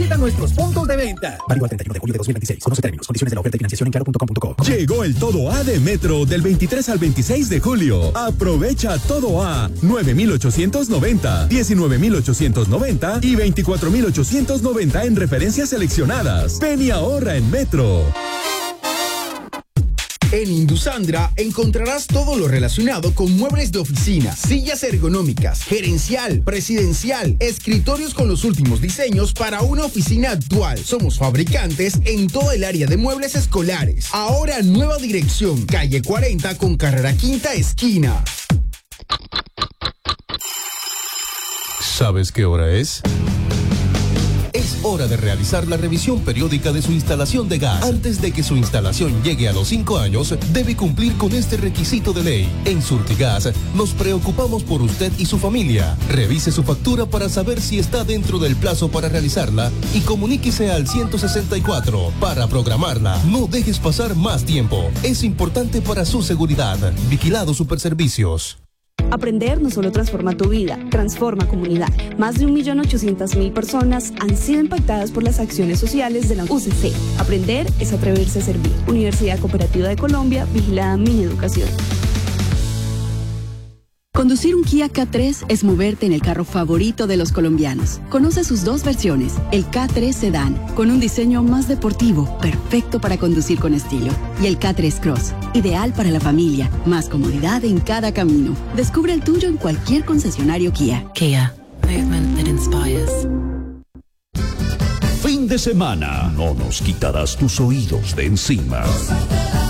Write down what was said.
Visita nuestros puntos de venta. Válido al 31 de julio de 2026. Conoce términos, condiciones de la oferta y financiación en claro.com.co. Llegó el Todo A de Metro del 23 al 26 de julio. Aprovecha Todo A 9,890, 19,890 y 24,890 en referencias seleccionadas. Ven y ahorra en Metro. En Indusandra encontrarás todo lo relacionado con muebles de oficina, sillas ergonómicas, gerencial, presidencial, escritorios con los últimos diseños para una oficina actual. Somos fabricantes en toda el área de muebles escolares. Ahora nueva dirección, calle 40 con carrera quinta esquina. ¿Sabes qué hora es? Es hora de realizar la revisión periódica de su instalación de gas. Antes de que su instalación llegue a los 5 años, debe cumplir con este requisito de ley. En Surtigas nos preocupamos por usted y su familia. Revise su factura para saber si está dentro del plazo para realizarla y comuníquese al 164 para programarla. No dejes pasar más tiempo. Es importante para su seguridad. Vigilado Superservicios. Aprender no solo transforma tu vida, transforma comunidad. Más de 1.800.000 personas han sido impactadas por las acciones sociales de la UCC. Aprender es atreverse a servir. Universidad Cooperativa de Colombia, vigilada Mineducación. Conducir un Kia K3 es moverte en el carro favorito de los colombianos. Conoce sus dos versiones, el K3 Sedan, con un diseño más deportivo, perfecto para conducir con estilo, y el K3 Cross, ideal para la familia, más comodidad en cada camino. Descubre el tuyo en cualquier concesionario Kia. Kia, movement that inspires. Fin de semana, no nos quitarás tus oídos de encima.